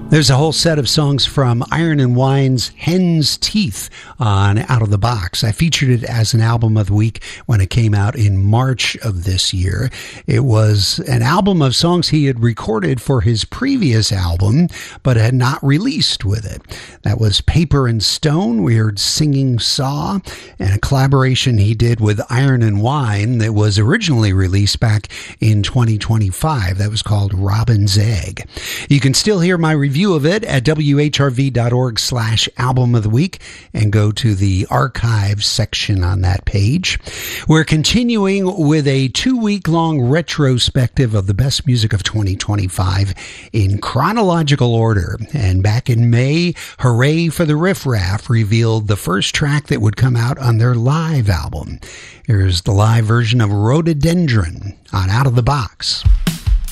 There's a whole set of songs from Iron and Wine's Hen's Teeth on Out of the Box. I featured it as an album of the week when it came out in March of this year. It was an album of songs he had recorded for his previous album, but had not released with it. That was Paper and Stone, we heard Singing Saw, and a collaboration he did with Iron and Wine that was originally released back in 2025. That was called Robin's Egg. You can still hear my review of it at whrv.org/album of the week and go to the archives section on that page. We're continuing with a 2-week-long retrospective of the best music of 2025 in chronological order. And back in May, Hooray for the Riff Raff revealed the first track that would come out on their live album. Here's the live version of Rhododendron on Out of the Box.